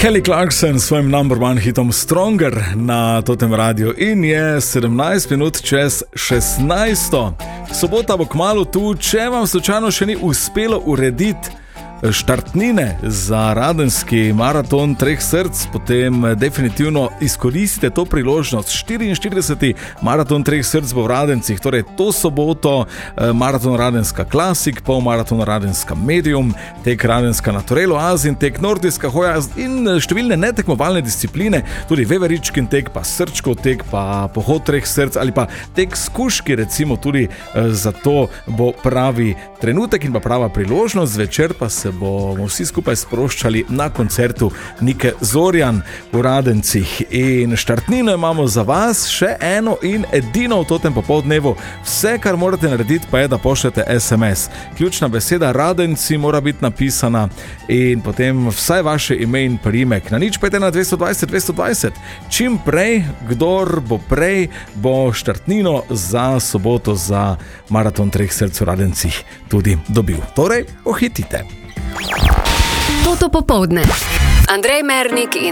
Kelly Clarkson s svojim number one hitom Stronger na Totem radiju in je 17 minut čez 16. Sobota bo kmalu tu, če vam slučajno še ni uspelo urediti štartnine za radenski maraton treh src, potem definitivno izkoristite to priložnost. 44. maraton treh src bo v Radencih, torej to soboto maraton Radenska Klasik, polmaraton Radenska Medium, tek Radenska Naturel Oazi in tek Nordijska hoja in številne netekmovalne discipline, tudi Veveričkin tek, pa Srčkov tek, pa pohod treh src ali pa tek Skuški, recimo tudi zato bo pravi trenutek in pa prava priložnost. Zvečer pa se bomo vsi skupaj sproščali na koncertu Nike Zorjan v Radencih. In štartnino imamo za vas, še eno in edino v totem popoldnevu. Vse, kar morate narediti, pa je, da pošljete SMS. Ključna beseda Radenci mora biti napisana in potem vsaj vaše ime in priimek. Na 051 220 220. Čim prej, kdor bo prej, bo štartnino za soboto za maraton treh src v Radencih tudi dobil. Torej, pohitite. Toto popoldne. Andrej Mernik in